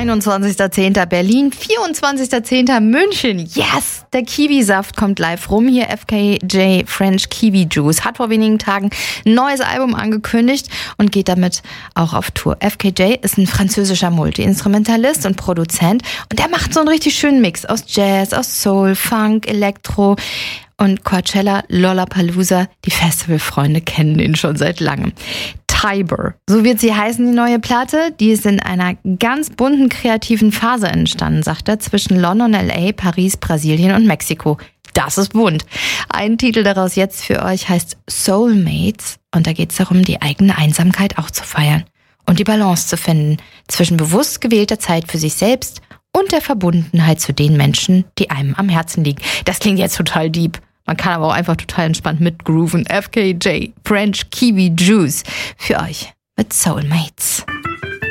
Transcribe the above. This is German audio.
21.10. Berlin, 24.10. München. Yes! Der Kiwisaft kommt live rum. Hier FKJ French Kiwi Juice hat vor wenigen Tagen ein neues Album angekündigt und geht damit auch auf Tour. FKJ ist ein französischer Multi-Instrumentalist und Produzent und der macht so einen richtig schönen Mix aus Jazz, aus Soul, Funk, Elektro. Und Coachella, Lollapalooza, die Festivalfreunde kennen ihn schon seit langem. Tiber, so wird sie heißen, die neue Platte. Die ist in einer ganz bunten, kreativen Phase entstanden, sagt er, zwischen London, L.A., Paris, Brasilien und Mexiko. Das ist bunt. Ein Titel daraus jetzt für euch heißt Soulmates und da geht es darum, die eigene Einsamkeit auch zu feiern und die Balance zu finden zwischen bewusst gewählter Zeit für sich selbst und der Verbundenheit zu den Menschen, die einem am Herzen liegen. Das klingt jetzt total deep. Man kann aber auch einfach total entspannt mitgrooven. FKJ French Kiwi Juice für euch mit Soulmates.